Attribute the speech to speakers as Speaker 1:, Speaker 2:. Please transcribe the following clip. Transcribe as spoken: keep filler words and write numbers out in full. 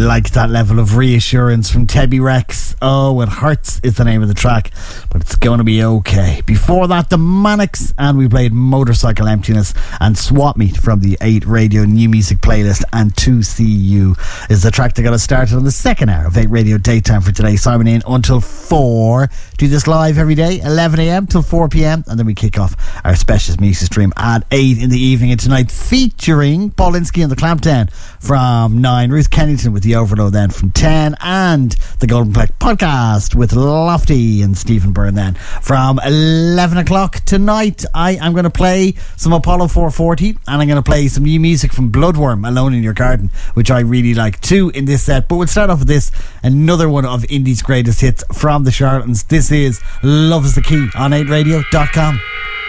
Speaker 1: like that level of reassurance from Tebby Rex. Oh, It Hurts is the name of the track, but it's going to be okay. Before that, the Manics, and we played Motorcycle Emptiness and Swap Meet from the eight Radio New Music playlist, and To See You is the track that got us started on the second hour of eight Radio Daytime for today. Simon in until four. Do this live every day, eleven a.m. till four p.m, and then we kick off our specialist music stream at eight in the evening. And tonight featuring Paul Linsky and the Clampdown from nine, Ruth Kennington with the Overload then from ten, and the Golden Pleck podcast with Lofty and Stephen Byrne then from eleven o'clock. Tonight I am going to play some Apollo four forty, and I'm going to play some new music from Bloodworm, Alone in Your Garden, which I really like too in this set. But we'll start off with this, another one of Indie's greatest hits from the Charlatans. This is Love Is The Key on eight radio dot com.